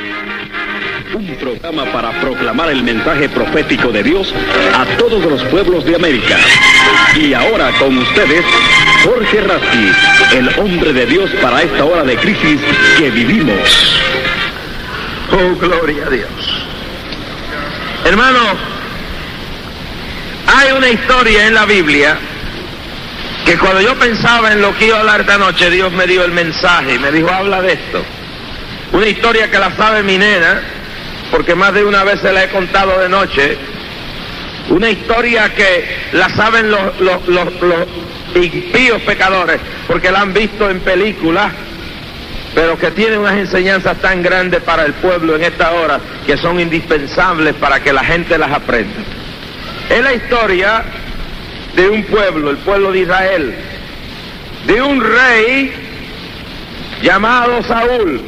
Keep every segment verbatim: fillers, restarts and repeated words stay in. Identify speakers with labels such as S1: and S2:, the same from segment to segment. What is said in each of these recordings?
S1: Un programa para proclamar el mensaje profético de Dios a todos los pueblos de América. Y ahora con ustedes, Jorge Rasky, el hombre de Dios para esta hora de crisis que vivimos.
S2: Oh, gloria a Dios. Hermano, hay una historia en la Biblia que cuando yo pensaba en lo que iba a hablar esta noche, Dios me dio el mensaje y me dijo, habla de esto. Una historia que la sabe mi nena, porque más de una vez se la he contado de noche. Una historia que la saben los, los, los, los impíos pecadores, porque la han visto en películas, pero que tiene unas enseñanzas tan grandes para el pueblo en esta hora, que son indispensables para que la gente las aprenda. Es la historia de un pueblo, el pueblo de Israel, de un rey llamado Saúl,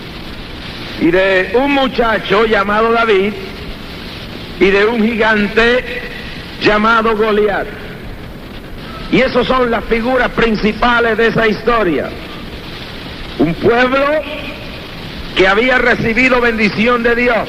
S2: y de un muchacho llamado David, y de un gigante llamado Goliat. Y esas son las figuras principales de esa historia. Un pueblo que había recibido bendición de Dios,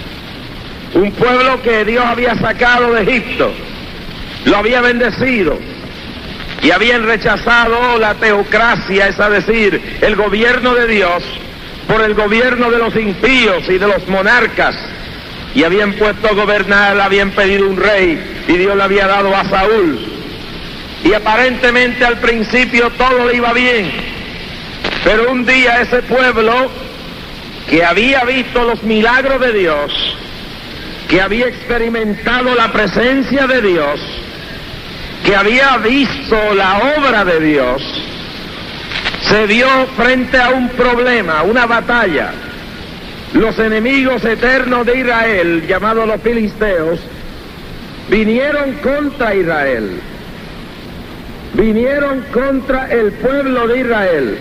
S2: un pueblo que Dios había sacado de Egipto, lo había bendecido, y habían rechazado la teocracia, es decir, el gobierno de Dios, por el gobierno de los impíos y de los monarcas, y habían puesto a gobernar, habían pedido un rey, y Dios le había dado a Saúl, y aparentemente al principio todo le iba bien, pero un día ese pueblo que había visto los milagros de Dios, que había experimentado la presencia de Dios, que había visto la obra de Dios, se vio frente a un problema, una batalla. Los enemigos eternos de Israel, llamados los filisteos, vinieron contra Israel, vinieron contra el pueblo de Israel.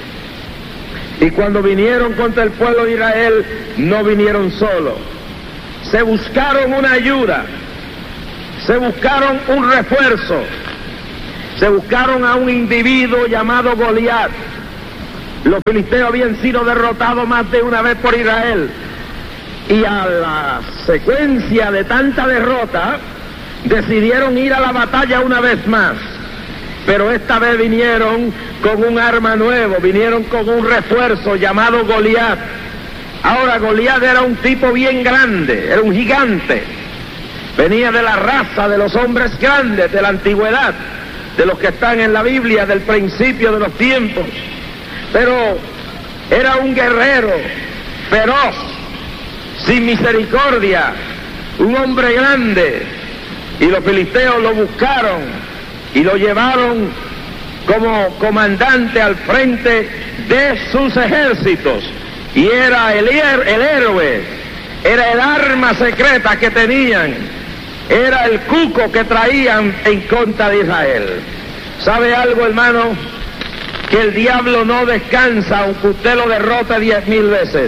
S2: Y cuando vinieron contra el pueblo de Israel, no vinieron solos. Se buscaron una ayuda, se buscaron un refuerzo, se buscaron a un individuo llamado Goliat. Los filisteos habían sido derrotados más de una vez por Israel, y a la secuencia de tanta derrota decidieron ir a la batalla una vez más, pero esta vez vinieron con un arma nuevo, vinieron con un refuerzo llamado Goliat. Ahora Goliat era un tipo bien grande, era un gigante, venía de la raza de los hombres grandes de la antigüedad, de los que están en la Biblia del principio de los tiempos, pero era un guerrero feroz, sin misericordia, un hombre grande, y los filisteos lo buscaron y lo llevaron como comandante al frente de sus ejércitos, y era el, el héroe, era el arma secreta que tenían, era el cuco que traían en contra de Israel. ¿Sabe algo, hermano? Que el diablo no descansa aunque usted lo derrote diez mil veces.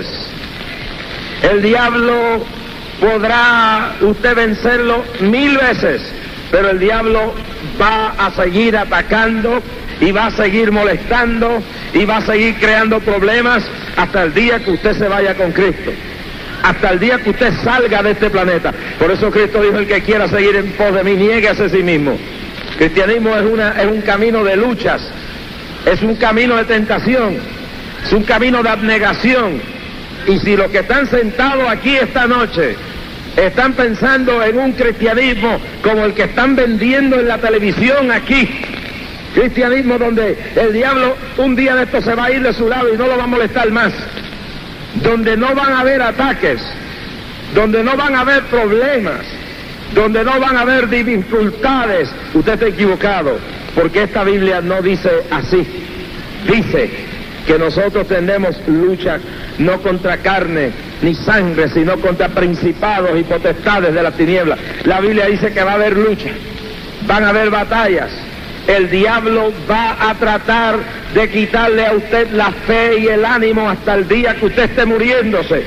S2: El diablo podrá usted vencerlo mil veces, pero el diablo va a seguir atacando y va a seguir molestando y va a seguir creando problemas hasta el día que usted se vaya con Cristo, hasta el día que usted salga de este planeta. Por eso Cristo dijo, el que quiera seguir en pos de mí, niéguese a sí mismo. Cristianismo es, una, es un camino de luchas, es un camino de tentación, es un camino de abnegación. Y si los que están sentados aquí esta noche están pensando en un cristianismo como el que están vendiendo en la televisión aquí, cristianismo donde el diablo un día de esto se va a ir de su lado y no lo va a molestar más, donde no van a haber ataques, donde no van a haber problemas, donde no van a haber dificultades, usted está equivocado, porque esta Biblia no dice así. Dice que nosotros tendremos lucha no contra carne ni sangre, sino contra principados y potestades de la tiniebla. La Biblia dice que va a haber lucha, van a haber batallas. El diablo va a tratar de quitarle a usted la fe y el ánimo hasta el día que usted esté muriéndose.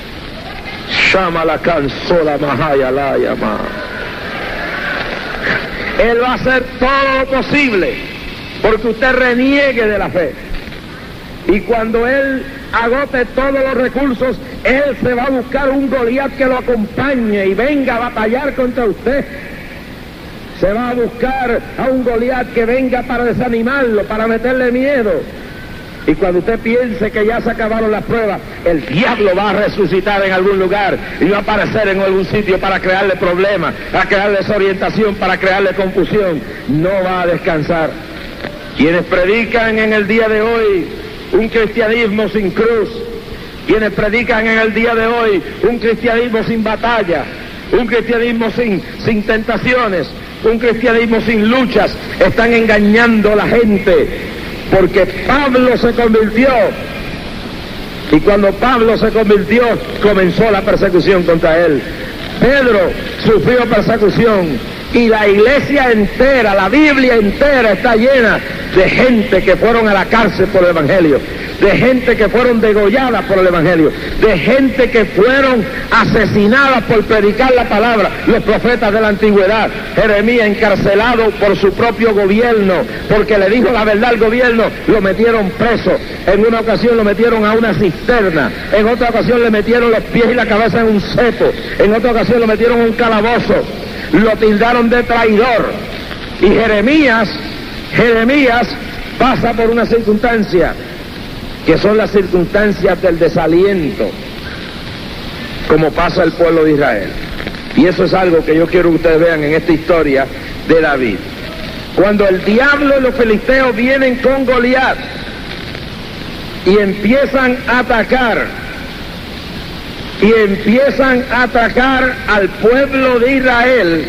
S2: Shama la cansola mahaya la llama. Él va a hacer todo lo posible porque usted reniegue de la fe. Y cuando él agote todos los recursos, él se va a buscar un Goliat que lo acompañe y venga a batallar contra usted. Se va a buscar a un Goliat que venga para desanimarlo, para meterle miedo. Y cuando usted piense que ya se acabaron las pruebas, el diablo va a resucitar en algún lugar y va a aparecer en algún sitio para crearle problemas, para crearle desorientación, para crearle confusión. No va a descansar. Quienes predican en el día de hoy un cristianismo sin cruz, quienes predican en el día de hoy un cristianismo sin batalla, un cristianismo sin, sin tentaciones, un cristianismo sin luchas, están engañando a la gente. Porque Pablo se convirtió, y cuando Pablo se convirtió, comenzó la persecución contra él. Pedro sufrió persecución, y la iglesia entera, la Biblia entera está llena de gente que fueron a la cárcel por el Evangelio, de gente que fueron degolladas por el Evangelio, de gente que fueron asesinadas por predicar la palabra. Los profetas de la antigüedad, Jeremías encarcelado por su propio gobierno, porque le dijo la verdad al gobierno, lo metieron preso. En una ocasión lo metieron a una cisterna, en otra ocasión le metieron los pies y la cabeza en un cepo, en otra ocasión lo metieron en un calabozo, lo tildaron de traidor. Y Jeremías, Jeremías pasa por una circunstancia que son las circunstancias del desaliento, como pasa el pueblo de Israel. Y eso es algo que yo quiero que ustedes vean en esta historia de David. Cuando el diablo y los filisteos vienen con Goliat y empiezan a atacar, y empiezan a atacar al pueblo de Israel,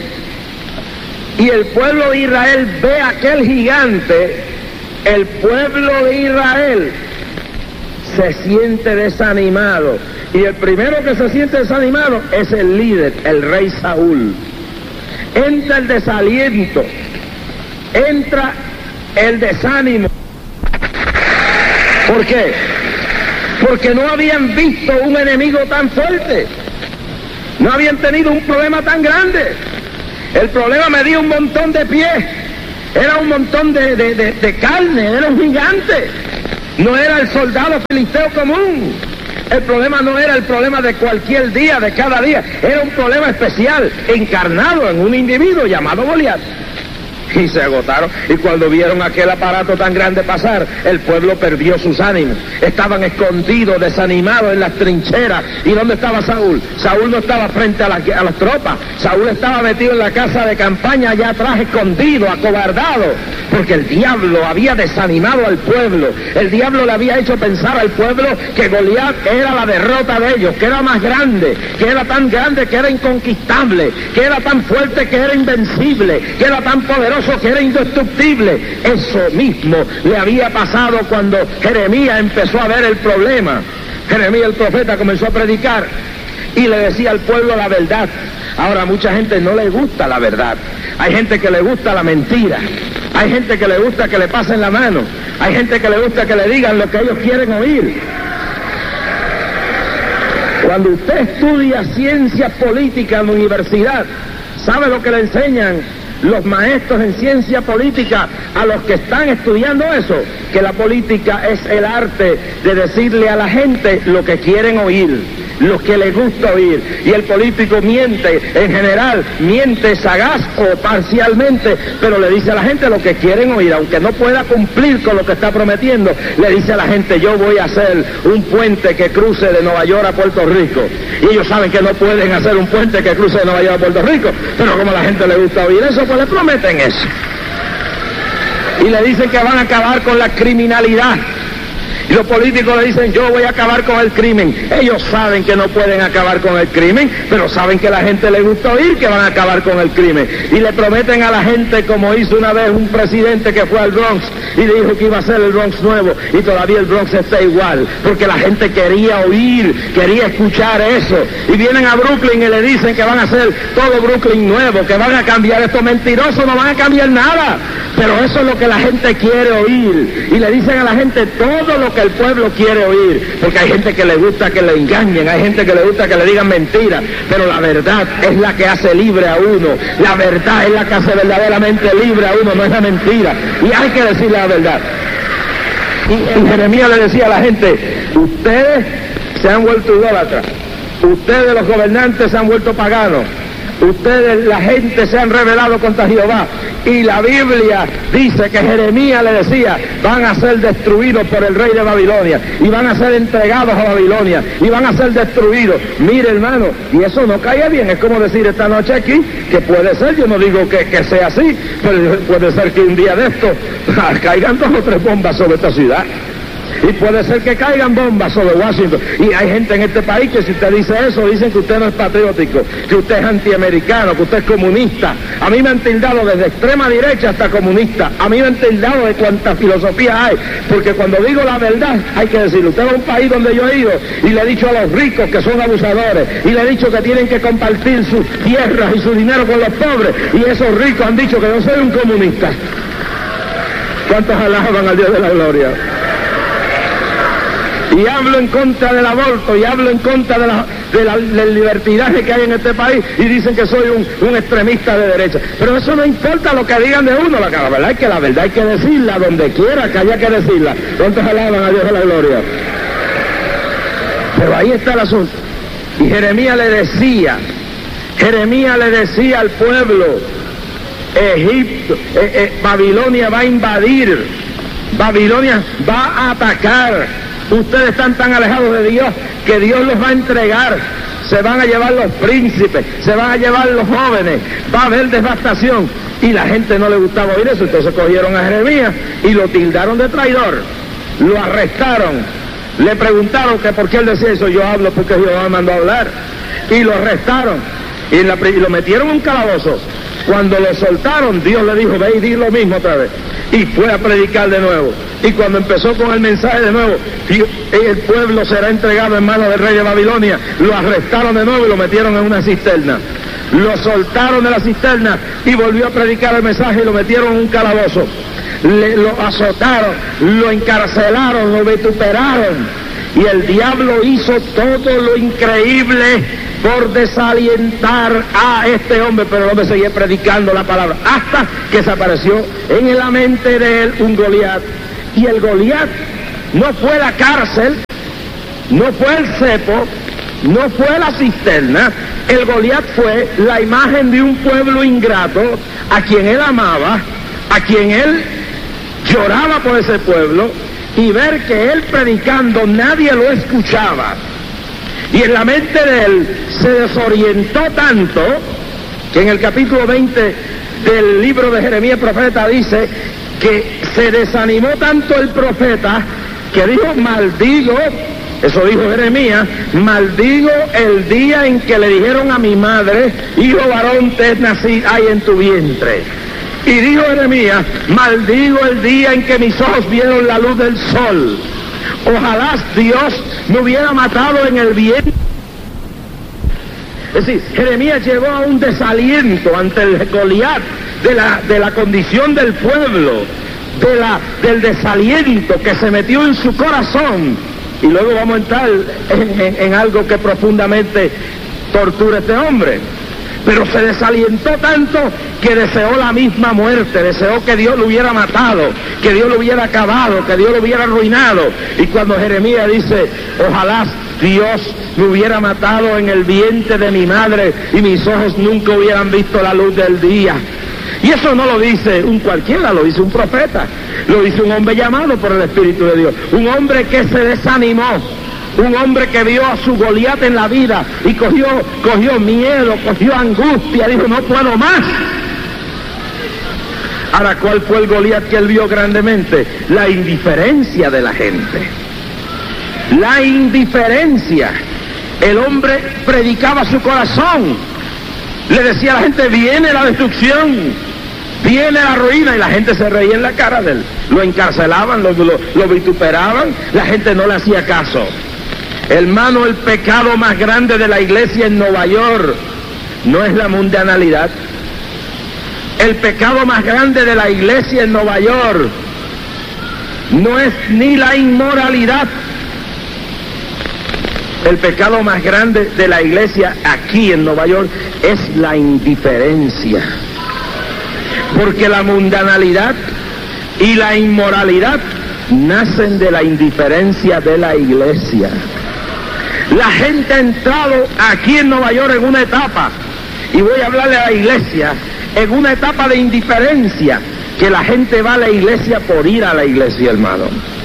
S2: y el pueblo de Israel ve a aquel gigante, el pueblo de Israel se siente desanimado, y el primero que se siente desanimado es el líder, el rey Saúl. Entra el desaliento, entra el desánimo. ¿Por qué? Porque no habían visto un enemigo tan fuerte, no habían tenido un problema tan grande. El problema medía un montón de pies, era un montón de, de, de, de carne, era un gigante. No era el soldado filisteo común. El problema no era el problema de cualquier día, de cada día. Era un problema especial, encarnado en un individuo llamado Goliat. Y se agotaron. Y cuando vieron aquel aparato tan grande pasar, el pueblo perdió sus ánimos. Estaban escondidos, desanimados en las trincheras. ¿Y dónde estaba Saúl? Saúl no estaba frente a, la, a las tropas. Saúl estaba metido en la casa de campaña, allá atrás, escondido, acobardado. Porque el diablo había desanimado al pueblo. El diablo le había hecho pensar al pueblo que Goliat era la derrota de ellos, que era más grande, que era tan grande que era inconquistable, que era tan fuerte que era invencible, que era tan poderoso que era indestructible. Eso mismo le había pasado cuando Jeremías empezó a ver el problema. Jeremías el profeta comenzó a predicar y le decía al pueblo la verdad. Ahora a mucha gente no le gusta la verdad. Hay gente que le gusta la mentira. Hay gente que le gusta que le pasen la mano. Hay gente que le gusta que le digan lo que ellos quieren oír. Cuando usted estudia ciencias políticas en la universidad, ¿sabe lo que le enseñan los maestros en ciencia política a los que están estudiando eso? Que la política es el arte de decirle a la gente lo que quieren oír, lo que les gusta oír. Y el político miente, en general, miente sagaz o parcialmente, pero le dice a la gente lo que quieren oír, aunque no pueda cumplir con lo que está prometiendo. Le dice a la gente, yo voy a hacer un puente que cruce de Nueva York a Puerto Rico. Y ellos saben que no pueden hacer un puente que cruce de Nueva York a Puerto Rico, pero como a la gente le gusta oír eso, pues le prometen eso. Y le dicen que van a acabar con la criminalidad. Y los políticos le dicen, yo voy a acabar con el crimen. Ellos saben que no pueden acabar con el crimen, pero saben que a la gente le gusta oír que van a acabar con el crimen. Y le prometen a la gente, como hizo una vez un presidente que fue al Bronx y dijo que iba a ser el Bronx nuevo, y todavía el Bronx está igual, porque la gente quería oír, quería escuchar eso. Y vienen a Brooklyn y le dicen que van a hacer todo Brooklyn nuevo, que van a cambiar. Estos mentirosos no van a cambiar nada, pero eso es lo que la gente quiere oír. Y le dicen a la gente todo lo que el pueblo quiere oír, porque hay gente que le gusta que le engañen, hay gente que le gusta que le digan mentiras, pero la verdad es la que hace libre a uno. La verdad es la que hace verdaderamente libre a uno, no es la mentira, y hay que decirle la verdad. Y, y Jeremías le decía a la gente, Ustedes se han vuelto idólatras. Ustedes, los gobernantes, se han vuelto paganos. Ustedes, la gente, se han rebelado contra Jehová. Y la Biblia dice que Jeremías le decía, van a ser destruidos por el rey de Babilonia, y van a ser entregados a Babilonia, y van a ser destruidos. Mire, hermano, y eso no cae bien. Es como decir esta noche aquí, que puede ser, yo no digo que, que sea así, pero puede ser que un día de esto caigan dos o tres bombas sobre esta ciudad. Y puede ser que caigan bombas sobre Washington. Y hay gente en este país que si usted dice eso, dicen que usted no es patriótico, que usted es antiamericano, que usted es comunista. A mí me han tildado desde extrema derecha hasta comunista. A mí me han tildado de cuánta filosofía hay. Porque cuando digo la verdad, hay que decirlo. Usted va a un país donde yo he ido y le he dicho a los ricos que son abusadores. Y le he dicho que tienen que compartir sus tierras y su dinero con los pobres. Y esos ricos han dicho que yo soy un comunista. ¿Cuántos alaban al Dios de la gloria? Y hablo en contra del aborto, y hablo en contra de la, de la, del libertinaje que hay en este país, y dicen que soy un, un extremista de derecha. Pero eso no importa lo que digan de uno, la, la verdad es que la verdad hay que decirla donde quiera que haya que decirla. ¿Cuántos alaban a Dios de la gloria? Pero ahí está el asunto. Y Jeremías le decía, Jeremías le decía al pueblo, Egipto, eh, eh, Babilonia va a invadir, Babilonia va a atacar. Ustedes están tan alejados de Dios que Dios los va a entregar. Se van a llevar los príncipes, se van a llevar los jóvenes, va a haber devastación. Y la gente no le gustaba oír eso, entonces cogieron a Jeremías y lo tildaron de traidor. Lo arrestaron, le preguntaron que por qué él decía eso. Yo hablo porque Jehová me mandó a hablar. Y lo arrestaron y, la, y lo metieron en un calabozo. Cuando lo soltaron, Dios le dijo, ve y di lo mismo otra vez. Y fue a predicar de nuevo. Y cuando empezó con el mensaje de nuevo, el pueblo será entregado en manos del rey de Babilonia, lo arrestaron de nuevo y lo metieron en una cisterna. Lo soltaron de la cisterna y volvió a predicar el mensaje y lo metieron en un calabozo. Le, lo azotaron, lo encarcelaron, lo vituperaron. Y el diablo hizo todo lo increíble por desalientar a este hombre, pero el hombre seguía predicando la palabra, hasta que se apareció en la mente de él un Goliat. Y el Goliat no fue la cárcel, no fue el cepo, no fue la cisterna. El Goliat fue la imagen de un pueblo ingrato, a quien él amaba, a quien él lloraba por ese pueblo, y ver que él predicando nadie lo escuchaba. Y en la mente de él se desorientó tanto que en el capítulo veinte del libro de Jeremías profeta dice que se desanimó tanto el profeta que dijo, maldigo, eso dijo Jeremías, maldigo el día en que le dijeron a mi madre, hijo varón te nací hay en tu vientre. Y dijo Jeremías, maldigo el día en que mis ojos vieron la luz del sol. Ojalá Dios me hubiera matado en el vientre. Es decir, Jeremías llevó a un desaliento ante el Goliat de la, de la condición del pueblo, de la, del desaliento que se metió en su corazón. Y luego vamos a entrar en, en, en algo que profundamente tortura a este hombre. Pero se desalientó tanto que deseó la misma muerte, deseó que Dios lo hubiera matado, que Dios lo hubiera acabado, que Dios lo hubiera arruinado. Y cuando Jeremías dice, ojalá Dios me hubiera matado en el vientre de mi madre y mis ojos nunca hubieran visto la luz del día. Y eso no lo dice un cualquiera, lo dice un profeta, lo dice un hombre llamado por el Espíritu de Dios, un hombre que se desanimó. Un hombre que vio a su Goliat en la vida y cogió, cogió miedo, cogió angustia, dijo, no puedo más. Ahora, ¿cuál fue el Goliat que él vio grandemente? La indiferencia de la gente. La indiferencia. El hombre predicaba su corazón. Le decía a la gente, viene la destrucción, viene la ruina, y la gente se reía en la cara de él. Lo encarcelaban, lo, lo, lo vituperaban, la gente no le hacía caso. Hermano, el pecado más grande de la iglesia en Nueva York no es la mundanalidad. El pecado más grande de la iglesia en Nueva York no es ni la inmoralidad. El pecado más grande de la iglesia aquí en Nueva York es la indiferencia. Porque la mundanalidad y la inmoralidad nacen de la indiferencia de la iglesia. La gente ha entrado aquí en Nueva York en una etapa, y voy a hablarle a la iglesia, en una etapa de indiferencia, que la gente va a la iglesia por ir a la iglesia, hermano.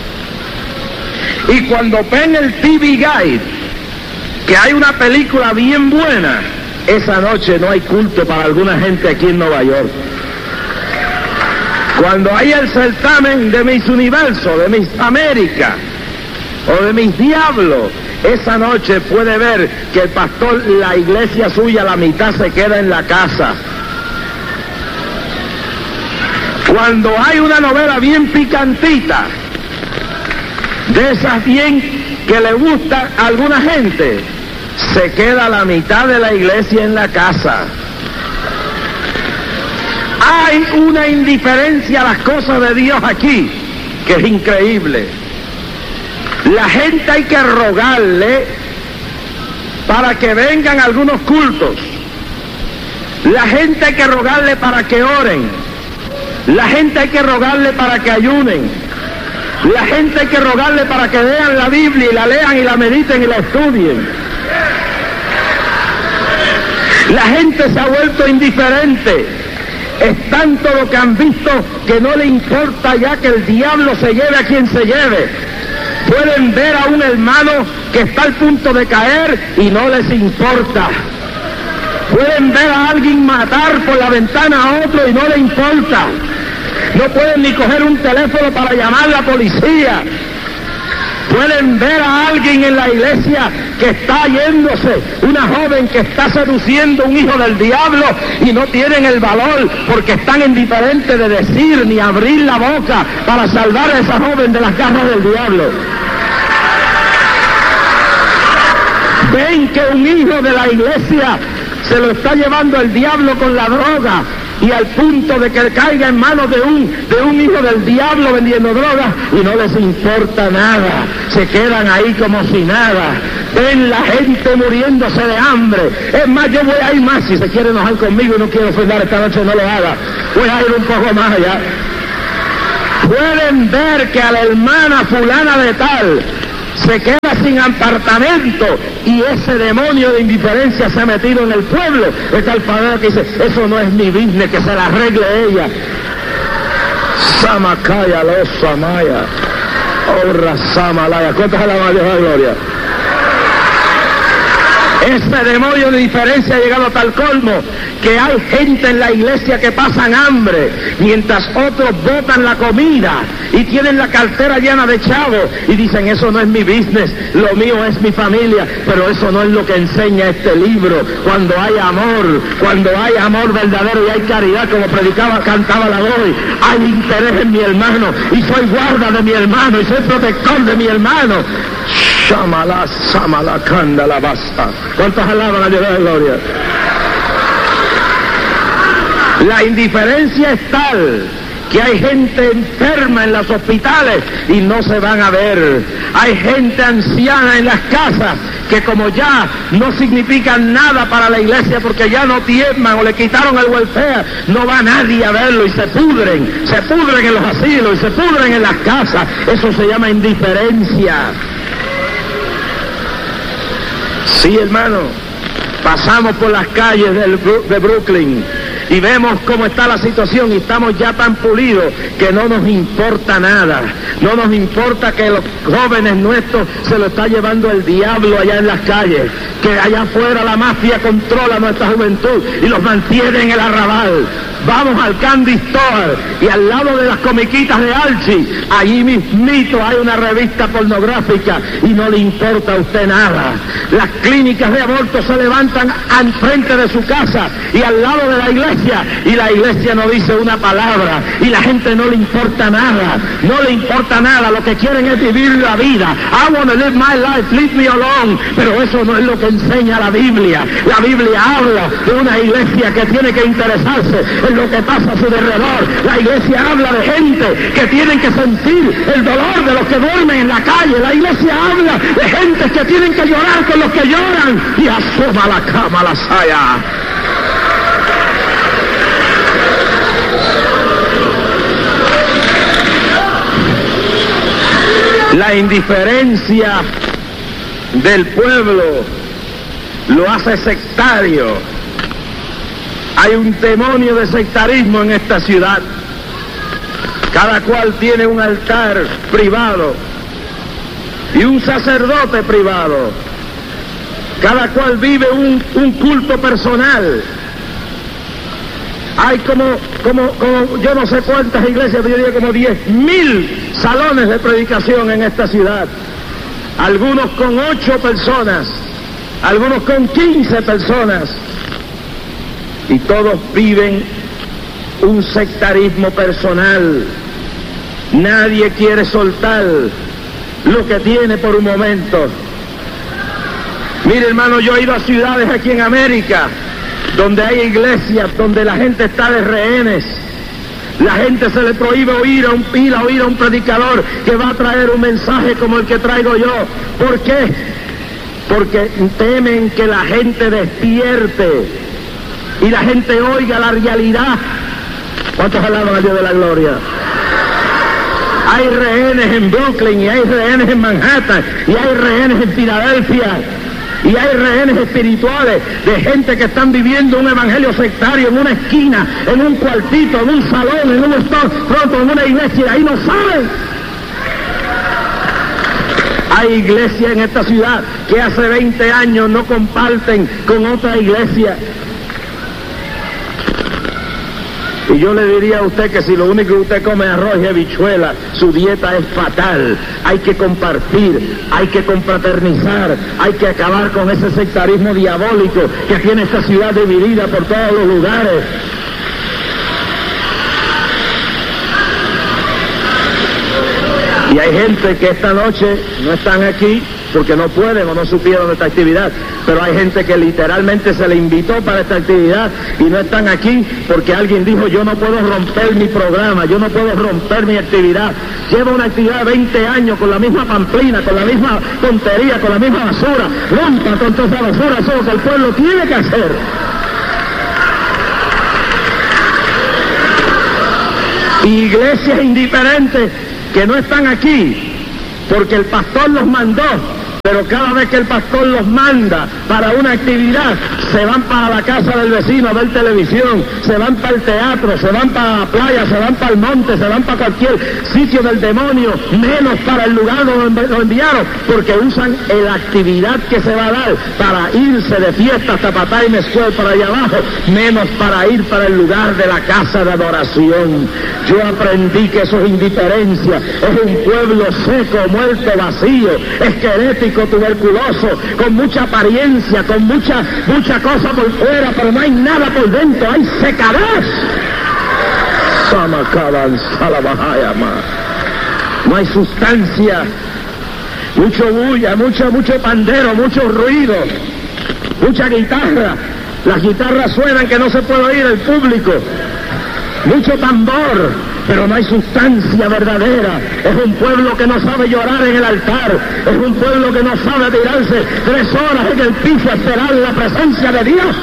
S2: Y cuando ven el T V Guide, que hay una película bien buena, esa noche no hay culto para alguna gente aquí en Nueva York. Cuando hay el certamen de Miss Universo, de Miss América, o de Miss Diablo, esa noche puede ver que el pastor, la iglesia suya, la mitad se queda en la casa. Cuando hay una novela bien picantita, de esas bien que le gusta a alguna gente, se queda la mitad de la iglesia en la casa. Hay una indiferencia a las cosas de Dios aquí, que es increíble. La gente hay que rogarle para que vengan a algunos cultos. La gente hay que rogarle para que oren. La gente hay que rogarle para que ayunen. La gente hay que rogarle para que lean la Biblia y la lean y la mediten y la estudien. La gente se ha vuelto indiferente. Es tanto lo que han visto que no le importa ya que el diablo se lleve a quien se lleve. Pueden ver a un hermano que está al punto de caer y no les importa. Pueden ver a alguien matar por la ventana a otro y no le importa. No pueden ni coger un teléfono para llamar a la policía. Pueden ver a alguien en la iglesia que está yéndose, una joven que está seduciendo a un hijo del diablo y no tienen el valor porque están indiferentes de decir ni abrir la boca para salvar a esa joven de las garras del diablo. Ven que un hijo de la iglesia se lo está llevando el diablo con la droga, y al punto de que caiga en manos de un, de un hijo del diablo vendiendo drogas, y no les importa nada, se quedan ahí como si nada. Ven la gente muriéndose de hambre. Es más, yo voy a ir más, si se quiere enojar conmigo y no quiero ofender esta noche, no lo haga. Voy a ir un poco más allá. Pueden ver que a la hermana fulana de tal se queda sin apartamento y ese demonio de indiferencia se ha metido en el pueblo. Está el padre que dice, eso no es mi business, que se la arregle ella. Samakaya lo samaya. Orra samalaya. ¿Cuántas alabanzas de gloria? Ese demonio de diferencia ha llegado a tal colmo que hay gente en la iglesia que pasan hambre, mientras otros botan la comida y tienen la cartera llena de chavos y dicen, eso no es mi business, lo mío es mi familia. Pero eso no es lo que enseña este libro. Cuando hay amor, cuando hay amor verdadero y hay caridad, como predicaba, cantaba la hoy, hay interés en mi hermano y soy guarda de mi hermano y soy protector de mi hermano. Shamala, samala, kandala, basta. ¿Cuántos alaban a Dios de gloria? La indiferencia es tal que hay gente enferma en los hospitales y no se van a ver. Hay gente anciana en las casas que como ya no significan nada para la iglesia porque ya no tiemblan o le quitaron el welfare, no va nadie a verlo y se pudren, se pudren en los asilos y se pudren en las casas. Eso se llama indiferencia. Sí, hermano, pasamos por las calles del, de Brooklyn y vemos cómo está la situación y estamos ya tan pulidos que no nos importa nada. No nos importa que los jóvenes nuestros se lo está llevando el diablo allá en las calles, que allá afuera la mafia controla nuestra juventud y los mantiene en el arrabal. Vamos al Candy Store y al lado de las comiquitas de Archie, allí mismito hay una revista pornográfica y no le importa a usted nada. Las clínicas de aborto se levantan al frente de su casa y al lado de la iglesia, y la iglesia no dice una palabra y la gente no le importa nada, no le importa nada. Lo que quieren es vivir la vida. I want to live my life, leave me alone. Pero eso no es lo que enseña la Biblia. La Biblia habla de una iglesia que tiene que interesarse en lo que pasa a su alrededor. La iglesia habla de gente que tienen que sentir el dolor de los que duermen en la calle. La iglesia habla de gente que tienen que llorar con los que lloran. Y asoma la cama la saya. La indiferencia del pueblo lo hace sectario. Hay un demonio de sectarismo en esta ciudad. Cada cual tiene un altar privado y un sacerdote privado. Cada cual vive un, un culto personal. Hay como, como, como, yo no sé cuántas iglesias, yo diría como diez mil salones de predicación en esta ciudad. Algunos con ocho personas, algunos con quince personas. Y todos viven un sectarismo personal. Nadie quiere soltar lo que tiene por un momento. Mire, hermano, yo he ido a ciudades aquí en América donde hay iglesias, donde la gente está de rehenes. La gente se le prohíbe oír a un pila, oír a un predicador que va a traer un mensaje como el que traigo yo. ¿Por qué? Porque temen que la gente despierte y la gente oiga la realidad. ¿Cuántos alaban a Dios de la gloria? Hay rehenes en Brooklyn, y hay rehenes en Manhattan, y hay rehenes en Filadelfia, y hay rehenes espirituales de gente que están viviendo un evangelio sectario en una esquina, en un cuartito, en un salón, en un pronto, en una iglesia, y ahí no saben. Hay iglesias en esta ciudad que hace veinte años no comparten con otra iglesia. Y yo le diría a usted que si lo único que usted come es arroz y habichuela, su dieta es fatal. Hay que compartir, hay que confraternizar, hay que acabar con ese sectarismo diabólico que tiene esta ciudad dividida por todos los lugares. Y hay gente que esta noche no están aquí porque no pueden o no supieron de esta actividad, pero hay gente que literalmente se le invitó para esta actividad y no están aquí porque alguien dijo: yo no puedo romper mi programa, yo no puedo romper mi actividad. Llevo una actividad de veinte años con la misma pamplina, con la misma tontería, con la misma basura. Rompa con toda esa basura, eso es lo que el pueblo tiene que hacer. Iglesias indiferentes que no están aquí porque el pastor los mandó, pero cada vez que el pastor los manda para una actividad, se van para la casa del vecino a ver televisión, se van para el teatro, se van para la playa, se van para el monte, se van para cualquier sitio del demonio, menos para el lugar donde lo enviaron, porque usan la actividad que se va a dar para irse de fiesta hasta para Times Square, para allá abajo, menos para ir para el lugar de la casa de adoración. Yo aprendí que eso es indiferencia, es un pueblo seco, muerto, vacío, esquelético, tuberculoso, con mucha apariencia, con mucha, mucha cosa por fuera, pero no hay nada por dentro, hay secadez. No hay sustancia, mucho bulla, mucho, mucho pandero, mucho ruido, mucha guitarra. Las guitarras suenan que no se puede oír el público, mucho tambor, pero no hay sustancia verdadera. Es un pueblo que no sabe llorar en el altar, es un pueblo que no sabe tirarse tres horas en el piso a esperar la presencia de Dios.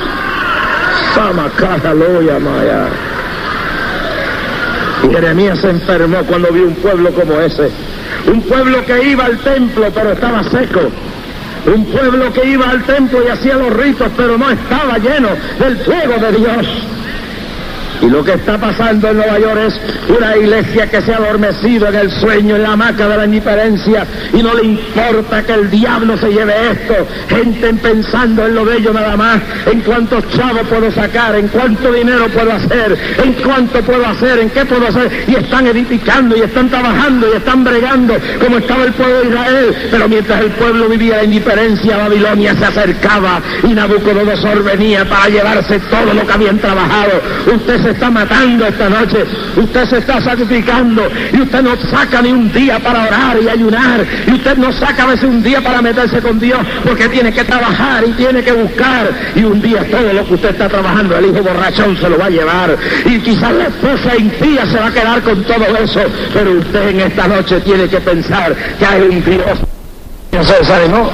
S2: Y Jeremías se enfermó cuando vio un pueblo como ese, un pueblo que iba al templo pero estaba seco, un pueblo que iba al templo y hacía los ritos pero no estaba lleno del fuego de Dios. Y lo que está pasando en Nueva York es una iglesia que se ha adormecido en el sueño, en la hamaca de la indiferencia, y no le importa que el diablo se lleve esto. Gente pensando en lo de ellos nada más, en cuántos chavos puedo sacar, en cuánto dinero puedo hacer, en cuánto puedo hacer, en qué puedo hacer, y están edificando, y están trabajando, y están bregando, como estaba el pueblo de Israel. Pero mientras el pueblo vivía la indiferencia, Babilonia se acercaba, y Nabucodonosor venía para llevarse todo lo que habían trabajado. Usted se está matando esta noche, usted se está sacrificando, y usted no saca ni un día para orar y ayunar, y usted no saca a veces un día para meterse con Dios, porque tiene que trabajar y tiene que buscar, y un día todo lo que usted está trabajando, el hijo borrachón se lo va a llevar, y quizás la esposa impía se va a quedar con todo eso, pero usted en esta noche tiene que pensar que hay un Dios. Se desanimó,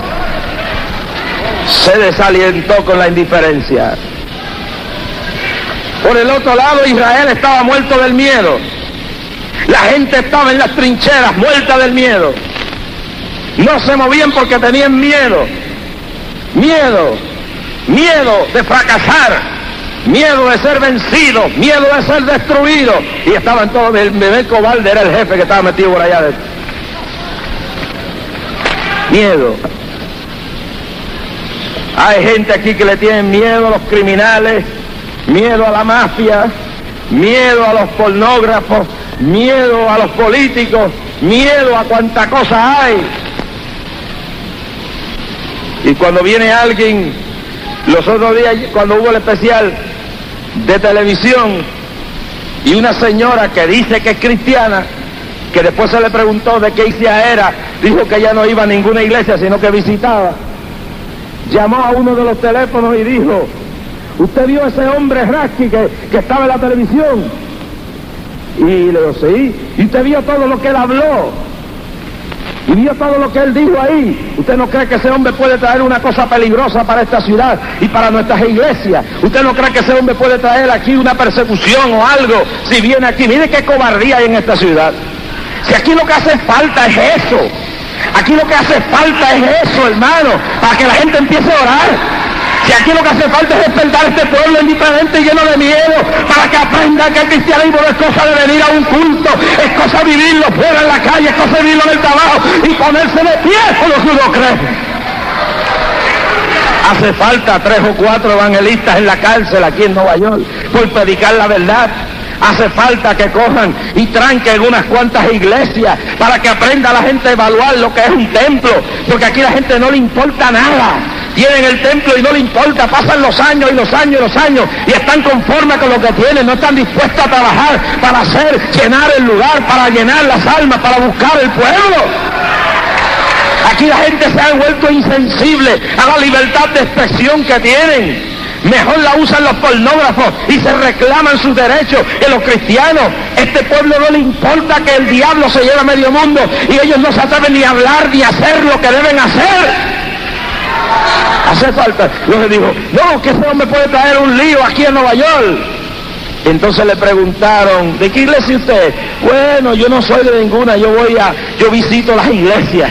S2: se desalientó con la indiferencia. Por el otro lado, Israel estaba muerto del miedo. La gente estaba en las trincheras, muerta del miedo. No se movían porque tenían miedo. Miedo. Miedo de fracasar. Miedo de ser vencido. Miedo de ser destruido. Y estaban todos, el bebé cobarde era el jefe que estaba metido por allá adentro. Miedo. Hay gente aquí que le tienen miedo a los criminales, miedo a la mafia, miedo a los pornógrafos, miedo a los políticos, miedo a cuanta cosa hay. Y cuando viene alguien, los otros días cuando hubo el especial de televisión, y una señora que dice que es cristiana, que después se le preguntó de qué iglesia era, dijo que ella no iba a ninguna iglesia, sino que visitaba. Llamó a uno de los teléfonos y dijo: ¿usted vio a ese hombre Rasky que, que estaba en la televisión? Y le dijo: sí. ¿Y usted vio todo lo que él habló? ¿Y vio todo lo que él dijo ahí? ¿Usted no cree que ese hombre puede traer una cosa peligrosa para esta ciudad y para nuestras iglesias? ¿Usted no cree que ese hombre puede traer aquí una persecución o algo si viene aquí? Mire qué cobardía hay en esta ciudad. Si aquí lo que hace falta es eso. Aquí lo que hace falta es eso, hermano, para que la gente empiece a orar. Si aquí lo que hace falta es despertar a este pueblo indiferente y lleno de miedo, para que aprenda que el cristianismo no es cosa de venir a un culto, es cosa de vivirlo fuera en la calle, es cosa de vivirlo en el trabajo y ponerse de pie por lo que uno cree. Hace falta tres o cuatro evangelistas en la cárcel aquí en Nueva York por predicar la verdad. Hace falta que cojan y tranquen unas cuantas iglesias para que aprenda la gente a evaluar lo que es un templo, porque aquí la gente no le importa nada. Tienen el templo y no le importa, pasan los años y los años y los años y están conformes con lo que tienen, no están dispuestos a trabajar para hacer, llenar el lugar, para llenar las almas, para buscar el pueblo. Aquí la gente se ha vuelto insensible a la libertad de expresión que tienen. Mejor la usan los pornógrafos y se reclaman sus derechos que los cristianos. Este pueblo no le importa que el diablo se lleve a medio mundo y ellos no se atreven ni a hablar ni a hacer lo que deben hacer. Hace falta. Luego dijo: no, que ese hombre puede traer un lío aquí en Nueva York. Entonces le preguntaron: ¿de qué iglesia usted? Bueno, yo no soy de ninguna, yo voy a, yo visito las iglesias.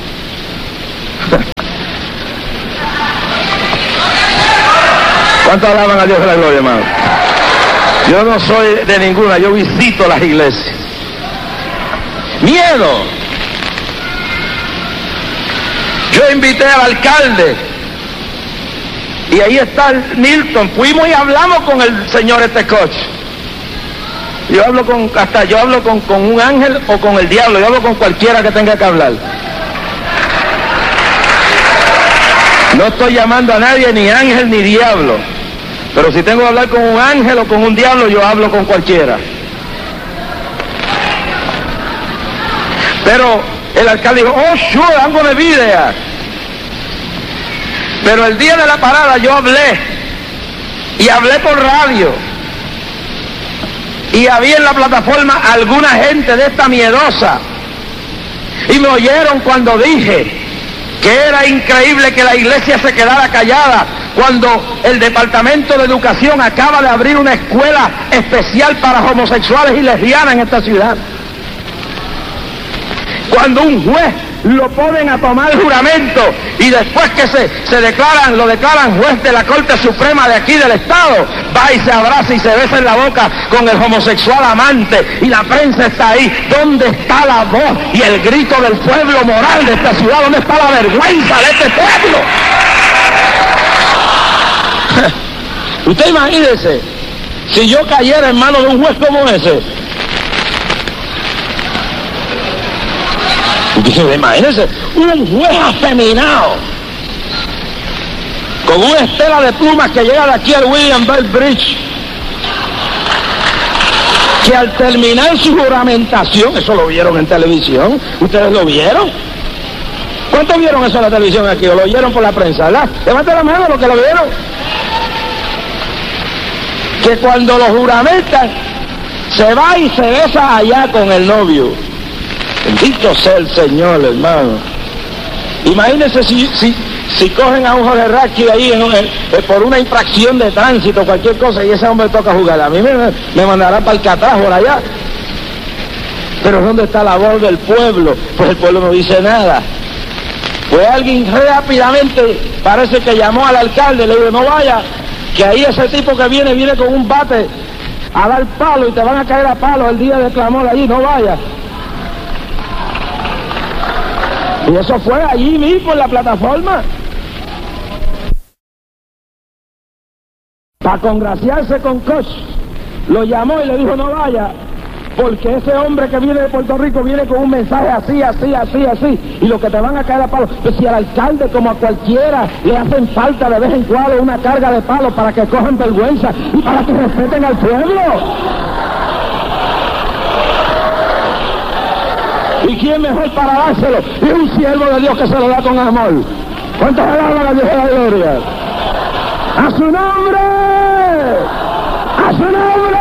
S2: ¿Cuántos alaban a Dios de la gloria, hermano? Yo no soy de ninguna, yo visito las iglesias. Miedo. Yo invité al alcalde y ahí está Nilton. Fuimos y hablamos con el señor este coche. Yo hablo con, hasta yo hablo con, con un ángel o con el diablo, yo hablo con cualquiera que tenga que hablar. No estoy llamando a nadie, ni ángel ni diablo. Pero si tengo que hablar con un ángel o con un diablo, yo hablo con cualquiera. Pero el alcalde dijo: oh, sure, I'm gonna be there. Pero el día de la parada yo hablé, y hablé por radio, y había en la plataforma alguna gente de esta miedosa, y me oyeron cuando dije que era increíble que la iglesia se quedara callada cuando el Departamento de Educación acaba de abrir una escuela especial para homosexuales y lesbianas en esta ciudad. Cuando un juez lo ponen a tomar juramento y después que se, se declaran, lo declaran juez de la Corte Suprema de aquí del Estado, va y se abraza y se besa en la boca con el homosexual amante y la prensa está ahí. ¿Dónde está la voz y el grito del pueblo moral de esta ciudad? ¿Dónde está la vergüenza de este pueblo? Usted imagínese si yo cayera en manos de un juez como ese. Imagínense, un juez afeminado con una estela de plumas que llega de aquí al William Bell Bridge, que al terminar su juramentación, eso lo vieron en televisión, ¿ustedes lo vieron? ¿Cuántos vieron eso en la televisión aquí? ¿O lo oyeron por la prensa, verdad? Levanten la mano los que lo vieron. Que cuando lo juramentan, se va y se besa allá con el novio. Bendito sea el Señor, hermano. Imagínense si, si, si cogen a un Jorge Rasky ahí en un, eh, por una infracción de tránsito, cualquier cosa, y ese hombre toca jugar. A mí me, me mandará para el Catraz por allá. Pero ¿dónde está la voz del pueblo? Pues el pueblo no dice nada. Pues alguien rápidamente parece que llamó al alcalde, le dijo, no vaya, que ahí ese tipo que viene, viene con un bate a dar palo y te van a caer a palo el día de clamor allí, no vaya. Y eso fue allí mismo en la plataforma. Para congraciarse con Koch, lo llamó y le dijo no vaya, porque ese hombre que viene de Puerto Rico viene con un mensaje así, así, así, así, y lo que te van a caer a palo. Pues si al alcalde, como a cualquiera, le hacen falta de vez en cuando una carga de palos para que cojan vergüenza y para que respeten al pueblo. ¿Y quién mejor para dárselo? Y un siervo de Dios que se lo da con amor. ¿Cuántos alaban a Dios de la gloria? ¡A su nombre! ¡A su nombre!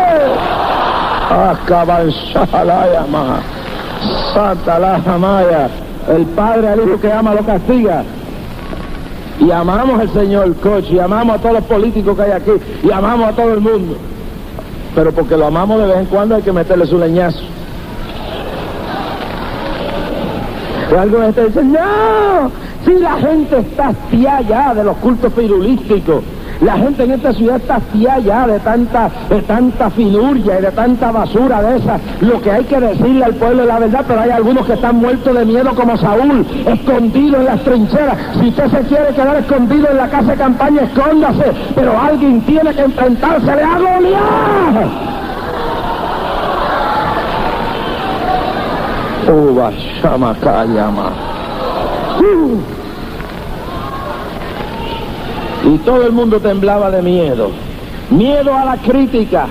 S2: ¡Acabanzalayama! ¡Santa la jamaya! El Padre al Hijo que ama lo castiga. Y amamos al señor Koch, y amamos a todos los políticos que hay aquí, y amamos a todo el mundo. Pero porque lo amamos de vez en cuando hay que meterle su leñazo. Y algunos dicen, no, si la gente está hastiada ya de los cultos pirulísticos, la gente en esta ciudad está hastiada ya de tanta, de tanta finurria y de tanta basura de esa, lo que hay que decirle al pueblo es la verdad, pero hay algunos que están muertos de miedo como Saúl, escondidos en las trincheras. Si usted se quiere quedar escondido en la casa de campaña, escóndase, pero alguien tiene que enfrentarse a Goliat. Uva Shamakayama. Uh. Y todo el mundo temblaba de miedo. Miedo a la crítica.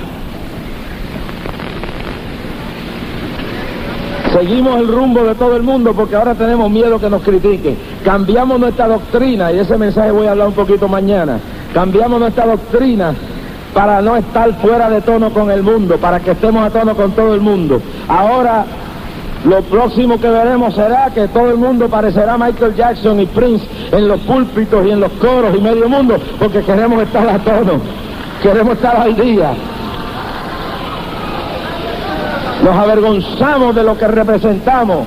S2: Seguimos el rumbo de todo el mundo porque ahora tenemos miedo que nos critiquen. Cambiamos nuestra doctrina, y ese mensaje voy a hablar un poquito mañana. Cambiamos nuestra doctrina para no estar fuera de tono con el mundo, para que estemos a tono con todo el mundo. Ahora lo próximo que veremos será que todo el mundo parecerá Michael Jackson y Prince en los púlpitos y en los coros y medio mundo, porque queremos estar a tono, queremos estar al día. Nos avergonzamos de lo que representamos.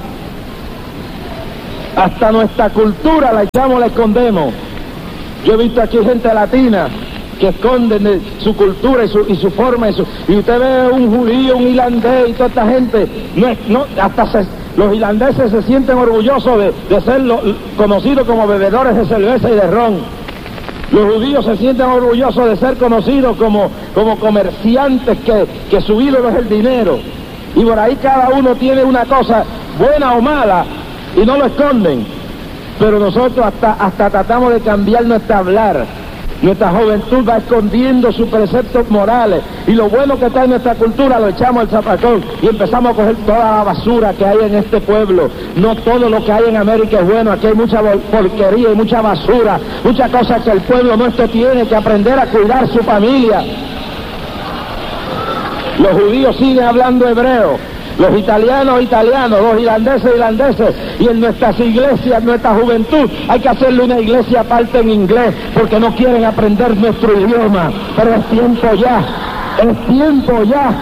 S2: Hasta nuestra cultura la echamos, la escondemos. Yo he visto aquí gente latina que esconden de su cultura y su, y su forma y, su, y usted ve un judío, un irlandés y toda esta gente, no, no, hasta se, los irlandeses se sienten orgullosos de, de ser lo, conocidos como bebedores de cerveza y de ron. Los judíos se sienten orgullosos de ser conocidos como, como comerciantes que, que su ídolo es el dinero. Y por ahí cada uno tiene una cosa buena o mala y no lo esconden. Pero nosotros hasta, hasta tratamos de cambiar nuestro hablar. Nuestra juventud va escondiendo sus preceptos morales, y lo bueno que está en nuestra cultura lo echamos al zapacón y empezamos a coger toda la basura que hay en este pueblo. No todo lo que hay en América es bueno, aquí hay mucha porquería y mucha basura, muchas cosas que el pueblo nuestro tiene que aprender a cuidar su familia. Los judíos siguen hablando hebreo, los italianos italianos, los irlandeses irlandeses, y en nuestras iglesias, en nuestra juventud, hay que hacerle una iglesia aparte en inglés, porque no quieren aprender nuestro idioma. Pero es tiempo ya, es tiempo ya,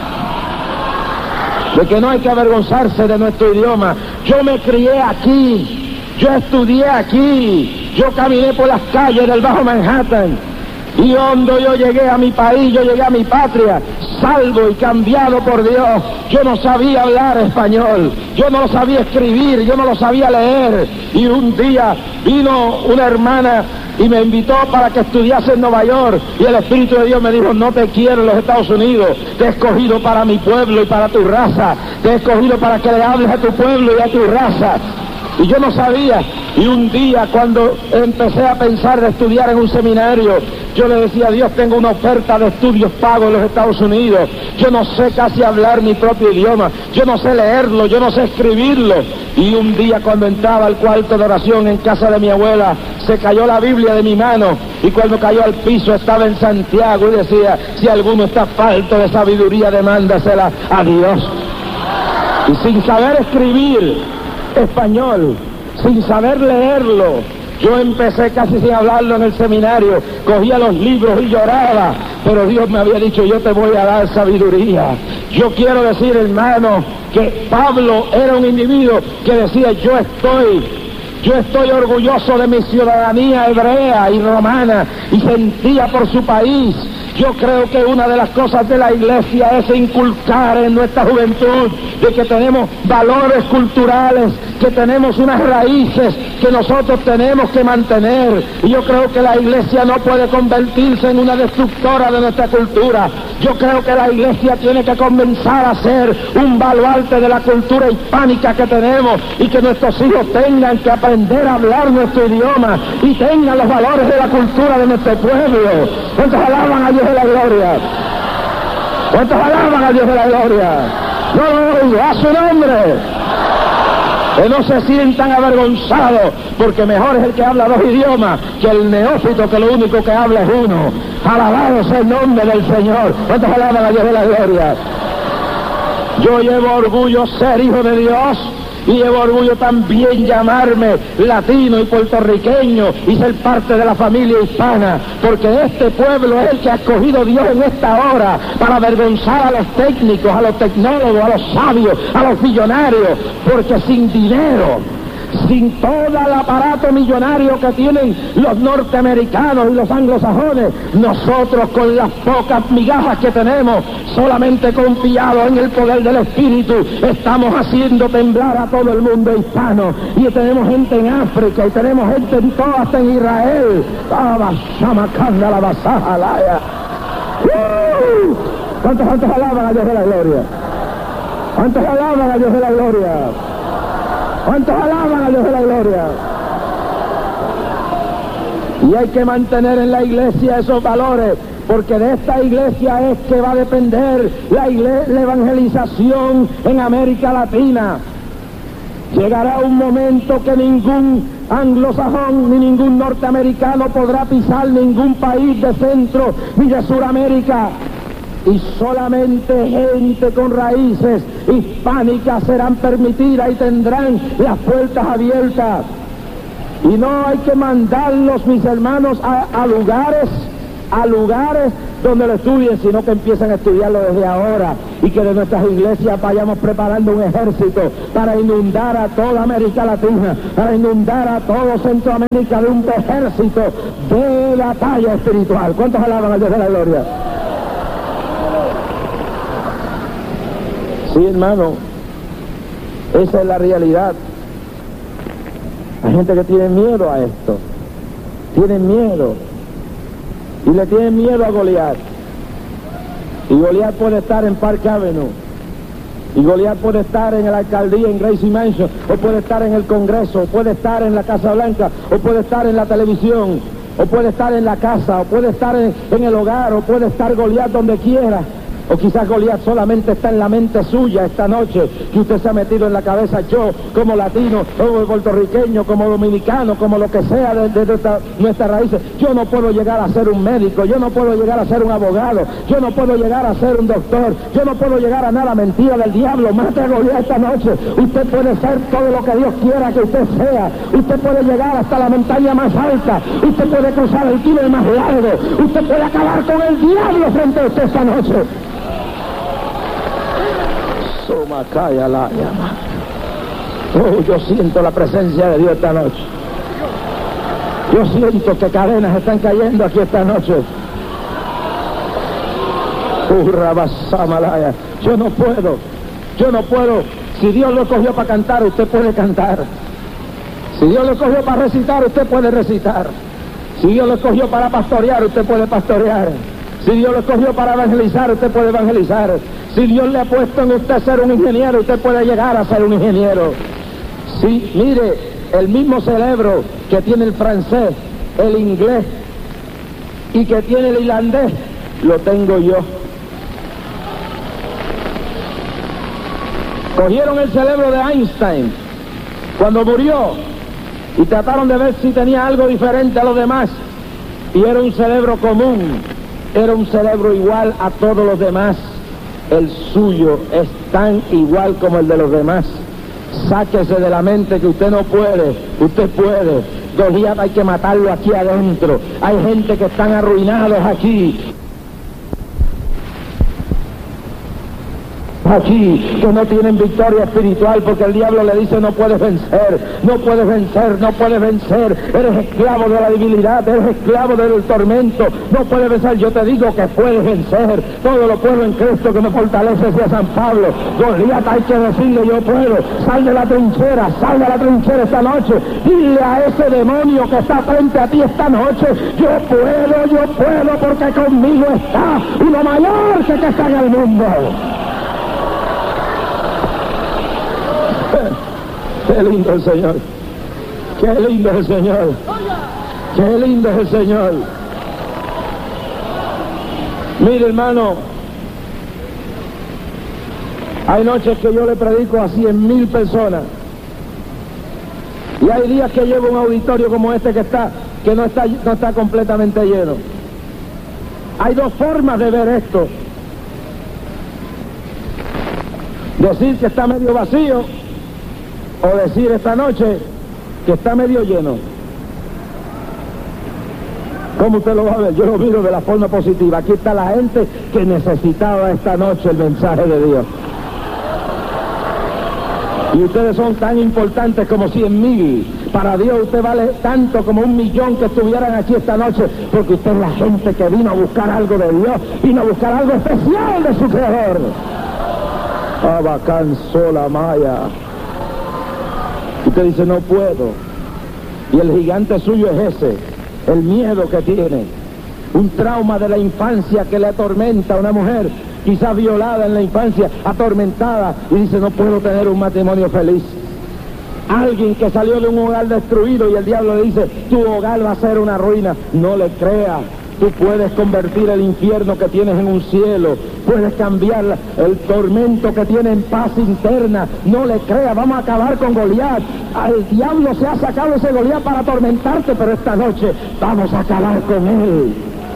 S2: de que no hay que avergonzarse de nuestro idioma. Yo me crié aquí, yo estudié aquí, yo caminé por las calles del Bajo Manhattan, y cuando yo llegué a mi país, yo llegué a mi patria, salvo y cambiado por Dios. Yo no sabía hablar español, yo no lo sabía escribir, yo no lo sabía leer. Y un día vino una hermana y me invitó para que estudiase en Nueva York. Y el Espíritu de Dios me dijo, no te quiero en los Estados Unidos, te he escogido para mi pueblo y para tu raza. Te he escogido para que le hables a tu pueblo y a tu raza. Y yo no sabía, y un día cuando empecé a pensar de estudiar en un seminario, yo le decía a Dios, tengo una oferta de estudios pagos en los Estados Unidos, yo no sé casi hablar mi propio idioma, yo no sé leerlo, yo no sé escribirlo. Y un día cuando entraba al cuarto de oración en casa de mi abuela, se cayó la Biblia de mi mano, y cuando cayó al piso estaba en Santiago y decía, si alguno está falto de sabiduría, demándasela a Dios. Y sin saber escribir español, sin saber leerlo, yo empecé casi sin hablarlo en el seminario, cogía los libros y lloraba, pero Dios me había dicho, yo te voy a dar sabiduría. Yo quiero decir, hermano, que Pablo era un individuo que decía, yo estoy Yo estoy orgulloso de mi ciudadanía hebrea y romana y sentía por su país. Yo creo que una de las cosas de la iglesia es inculcar en nuestra juventud de que tenemos valores culturales, que tenemos unas raíces que nosotros tenemos que mantener. Y yo creo que la iglesia no puede convertirse en una destructora de nuestra cultura. Yo creo que la iglesia tiene que comenzar a ser un baluarte de la cultura hispánica que tenemos, y que nuestros hijos tengan que aprender a hablar nuestro idioma y tengan los valores de la cultura de nuestro pueblo. ¿Cuántos alaban a Dios de la gloria? ¿Cuántos alaban a Dios de la gloria? No lo oigo, a su nombre. Que no se sientan avergonzados, porque mejor es el que habla dos idiomas que el neófito que lo único que habla es uno. Alabado sea el nombre del Señor. ¿Cuántos alaban a Dios de la gloria? Yo llevo orgullo ser hijo de Dios, y llevo orgullo también llamarme latino y puertorriqueño y ser parte de la familia hispana, porque este pueblo es el que ha escogido Dios en esta hora para avergonzar a los técnicos, a los tecnólogos, a los sabios, a los millonarios, porque sin dinero, sin todo el aparato millonario que tienen los norteamericanos y los anglosajones, nosotros con las pocas migajas que tenemos, solamente confiados en el poder del Espíritu, estamos haciendo temblar a todo el mundo hispano. Y tenemos gente en África, y tenemos gente en todo, hasta en Israel. ¿Cuántos, cuántos alaban a Dios de la gloria? ¿Cuántos alaban a Dios de la gloria? ¿Cuántos alaban a Dios de la gloria? Y hay que mantener en la iglesia esos valores, porque de esta iglesia es que va a depender la, la evangelización en América Latina. Llegará un momento que ningún anglosajón ni ningún norteamericano podrá pisar ningún país de Centro ni de Suramérica, y solamente gente con raíces hispánicas serán permitidas y tendrán las puertas abiertas. Y no hay que mandarlos, mis hermanos, a, a lugares, a lugares donde lo estudien, sino que empiecen a estudiarlo desde ahora, y que de nuestras iglesias vayamos preparando un ejército para inundar a toda América Latina, para inundar a todo Centroamérica de un ejército de batalla espiritual. ¿Cuántos alaban a Dios de la gloria? Sí, hermano, esa es la realidad. Hay gente que tiene miedo a esto, tienen miedo, y le tienen miedo a Goliat. Y Goliat puede estar en Park Avenue, y Goliat puede estar en la alcaldía, en Gracie Mansion, o puede estar en el Congreso, o puede estar en la Casa Blanca, o puede estar en la televisión, o puede estar en la casa, o puede estar en, en el hogar, o puede estar Goliat donde quiera. O quizás Goliat solamente está en la mente suya esta noche, que usted se ha metido en la cabeza. Yo, como latino, como puertorriqueño, como dominicano, como lo que sea de, de, de esta, nuestras raíces, yo no puedo llegar a ser un médico, yo no puedo llegar a ser un abogado, yo no puedo llegar a ser un doctor, yo no puedo llegar a nada. Mentira del diablo, mate a Goliat esta noche. Usted puede ser todo lo que Dios quiera que usted sea. Usted puede llegar hasta la montaña más alta, usted puede cruzar el túnel más largo, usted puede acabar con el diablo frente a usted esta noche. Oh, yo siento la presencia de Dios esta noche. Yo siento que cadenas están cayendo aquí esta noche. Yo no puedo, yo no puedo. Si Dios lo escogió para cantar, usted puede cantar. Si Dios lo escogió para recitar, usted puede recitar. Si Dios lo escogió para pastorear, usted puede pastorear. Si Dios lo escogió para evangelizar, usted puede evangelizar. Si Dios le ha puesto en usted ser un ingeniero, usted puede llegar a ser un ingeniero. Sí, mire, el mismo cerebro que tiene el francés, el inglés y que tiene el irlandés, lo tengo yo. Cogieron el cerebro de Einstein cuando murió y trataron de ver si tenía algo diferente a los demás, y era un cerebro común, era un cerebro igual a todos los demás. El suyo es tan igual como el de los demás. Sáquese de la mente que usted no puede, usted puede. Goliat hay que matarlo aquí adentro. Hay gente que están arruinados aquí. allí que no tienen victoria espiritual porque el diablo le dice no puedes vencer, no puedes vencer, no puedes vencer, eres esclavo de la debilidad, eres esclavo del tormento, no puedes vencer. Yo te digo que puedes vencer, todo lo puedo en Cristo que me fortalece, decía San Pablo. Goliat hay que decirle yo puedo, sal de la trinchera, sal de la trinchera esta noche, dile a ese demonio que está frente a ti esta noche, yo puedo, yo puedo porque conmigo está uno mayor que que está en el mundo. Qué lindo el Señor, qué lindo es el Señor, qué lindo es el Señor. Mire, hermano, hay noches que yo le predico a cien mil personas y hay días que llevo un auditorio como este que está que no está no está completamente lleno. Hay dos formas de ver esto: decir que está medio vacío o decir esta noche que está medio lleno. ¿Cómo usted lo va a ver? Yo lo miro de la forma positiva. Aquí está la gente que necesitaba esta noche el mensaje de Dios. Y ustedes son tan importantes como cien mil. Para Dios usted vale tanto como un millón que estuvieran aquí esta noche, porque usted es la gente que vino a buscar algo de Dios, vino a buscar algo especial de su Creador. Abacán sola maya. Usted dice no puedo. Y el gigante suyo es ese, el miedo que tiene, un trauma de la infancia que le atormenta a una mujer, quizás violada en la infancia, atormentada, y dice no puedo tener un matrimonio feliz. Alguien que salió de un hogar destruido y el diablo le dice tu hogar va a ser una ruina. No le crea. Tú puedes convertir el infierno que tienes en un cielo, puedes cambiar el tormento que tiene en paz interna. No le crea. Vamos a acabar con Goliat. Al diablo se ha sacado ese Goliat para atormentarte, pero esta noche vamos a acabar con él.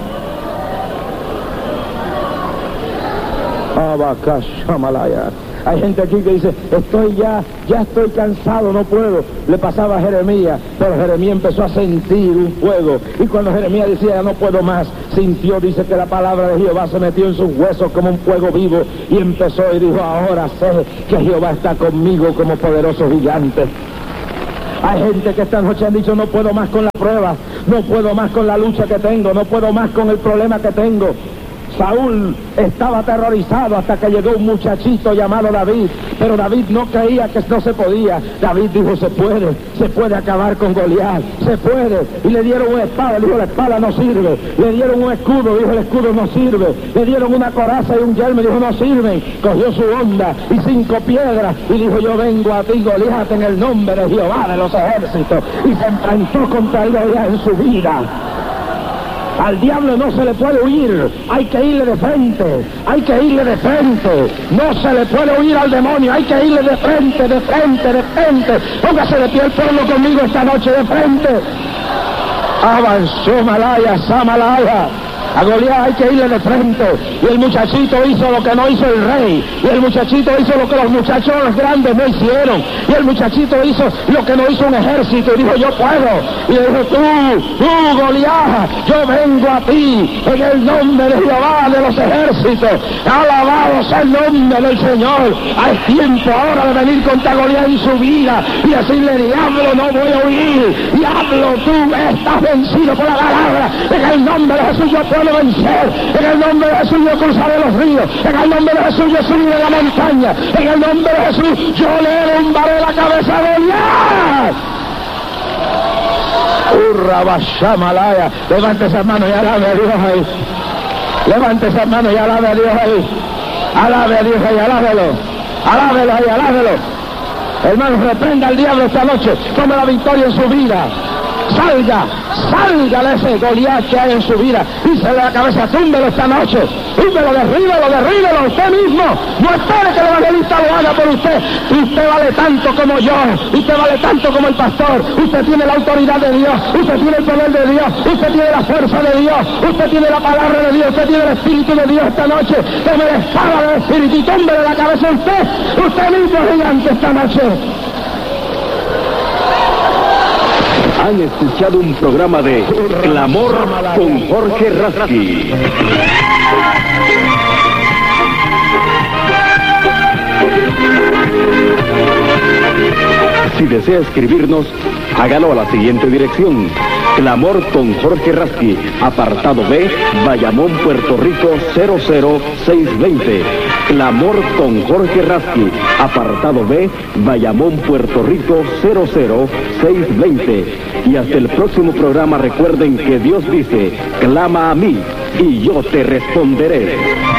S2: Abacashamalaya. Hay gente aquí que dice, estoy ya, ya estoy cansado, no puedo. Le pasaba a Jeremías, pero Jeremías empezó a sentir un fuego. Y cuando Jeremías decía, ya no puedo más, sintió, dice que la palabra de Jehová se metió en sus huesos como un fuego vivo. Y empezó y dijo, ahora sé que Jehová está conmigo como poderoso gigante. Hay gente que esta noche han dicho, no puedo más con la prueba, no puedo más con la lucha que tengo, no puedo más con el problema que tengo. Saúl estaba aterrorizado hasta que llegó un muchachito llamado David, pero David no creía que no se podía. David dijo, se puede, se puede acabar con Goliat, se puede. Y le dieron una espada, dijo, la espada no sirve. Le dieron un escudo, dijo, el escudo no sirve. Le dieron una coraza y un yelmo, dijo, no sirven. Cogió su honda y cinco piedras y dijo, yo vengo a ti, Goliat, en el nombre de Jehová de los ejércitos. Y se enfrentó contra el Goliat en su vida. Al diablo no se le puede huir, hay que irle de frente, hay que irle de frente. No se le puede huir al demonio, hay que irle de frente, de frente, de frente. Póngase de pie el pueblo conmigo esta noche, de frente. Avanzó Malaya, Samalaya. A Goliat hay que irle de frente. Y el muchachito hizo lo que no hizo el rey. Y el muchachito hizo lo que los muchachos grandes no hicieron. Y el muchachito hizo lo que no hizo un ejército. Y dijo, yo puedo. Y le dijo, tú, tú Goliat, yo vengo a ti en el nombre de Jehová de los ejércitos. Alabado sea el nombre del Señor. Hay tiempo ahora de venir contra Goliat en su vida y decirle, diablo, no voy a huir. Diablo, tú estás vencido por la palabra. En el nombre de Jesús yo puedo vencer. En el nombre de Jesús yo cruzaré los ríos. En el nombre de Jesús yo subiré la montaña. En el nombre de Jesús yo le derrumbaré la cabeza de Goliat. Urra Bashamalaya. Levante esas manos y alabe a Dios ahí. Levante esas manos y alabe a Dios ahí. Alabe a Dios ahí, alábelo. Alábelo ahí, alábelo. Hermanos, reprenda al diablo esta noche. Tome la victoria en su vida. Salga, salga de ese Goliat que hay en su vida. Dísele la cabeza, túmbelo esta noche. Túmbelo, derríbelo, derríbelo usted mismo. No espere que el evangelista lo haga por usted. Usted vale tanto como yo. Usted vale tanto como el pastor. Usted tiene la autoridad de Dios. Usted tiene el poder de Dios. Usted tiene la fuerza de Dios. Usted tiene la palabra de Dios. Usted tiene el Espíritu de Dios esta noche. Tome la espada del Espíritu y túmbele la cabeza a usted. Usted mismo es gigante esta noche.
S1: Han escuchado un programa de Clamor con Jorge Rasky. Si desea escribirnos, hágalo a la siguiente dirección: Clamor con Jorge Rasky, apartado B, Bayamón, Puerto Rico cero cero seis veinte. Clamor con Jorge Rasky, apartado B, Bayamón, Puerto Rico cero cero seis veinte. Y hasta el próximo programa, recuerden que Dios dice: clama a mí y yo te responderé.